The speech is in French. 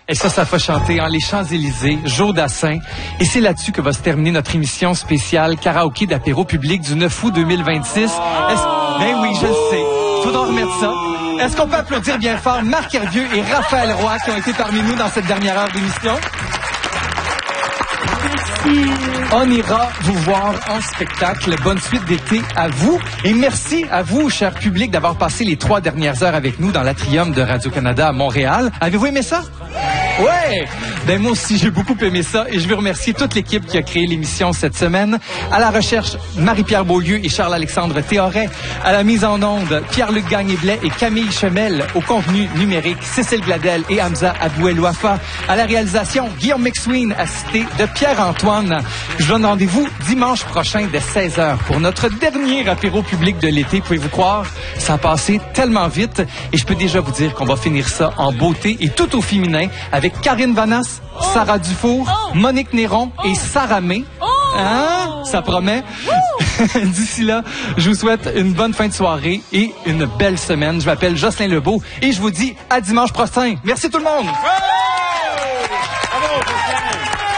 Et ça va chanter en les Champs-Élysées, Joe Dassin. Et c'est là-dessus que va se terminer notre émission spéciale karaoké d'apéro public du 9 août 2026. Ben oui, je le sais. Faudra remettre ça. Est-ce qu'on peut applaudir bien fort Marc Hervieux et Raphaël Roy qui ont été parmi nous dans cette dernière heure d'émission? Merci. On ira vous voir en spectacle. Bonne suite d'été à vous. Et merci à vous, cher public, d'avoir passé les 3 dernières heures avec nous dans l'Atrium de Radio-Canada à Montréal. Avez-vous aimé ça? Ouais! Ben moi aussi, j'ai beaucoup aimé ça et je veux remercier toute l'équipe qui a créé l'émission cette semaine. À la recherche, Marie-Pierre Beaulieu et Charles-Alexandre Théoret. À la mise en onde, Pierre-Luc Gagné-Blais et Camille Chemel. Au contenu numérique, Cécile Gladel et Hamza Abouel-Wafa. À la réalisation, Guillaume McSween, assisté de Pierre-Antoine. Je vous donne rendez-vous dimanche prochain dès 16h pour notre dernier apéro public de l'été. Pouvez-vous croire? Ça a passé tellement vite et je peux déjà vous dire qu'on va finir ça en beauté et tout au féminin avec Karine Vanasse, Sarah Dufour, Monique Néron et Sarah May. Hein? Ça promet. D'ici là, je vous souhaite une bonne fin de soirée et une belle semaine. Je m'appelle Jocelyn Lebeau et je vous dis à dimanche prochain. Merci tout le monde! Bravo, Jocelyn!